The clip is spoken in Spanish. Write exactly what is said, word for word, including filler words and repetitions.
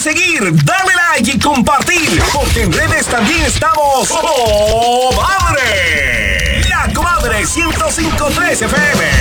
seguir, dale like y compartir, porque en redes también estamos. ¡Oh, madre! La Comadre ciento cinco punto tres F M.